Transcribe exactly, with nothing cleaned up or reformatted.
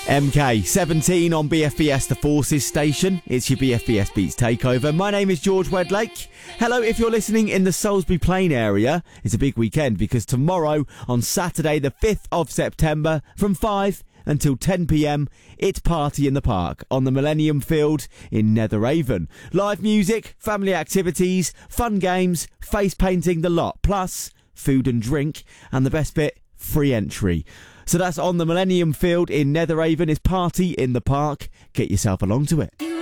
M K seventeen on B F B S The Forces station. It's your B F B S Beats Takeover. My name is George Wedlake. Hello, if you're listening in the Salisbury Plain area, it's a big weekend because tomorrow, on Saturday the fifth of September, from five until ten p.m, it's Party in the Park on the Millennium Field in Netheravon. Live music, family activities, fun games, face painting, the lot, plus food and drink, and the best bit, free entry. So that's on the Millennium Field in Netheravon. It's Party in the Park. Get yourself along to it.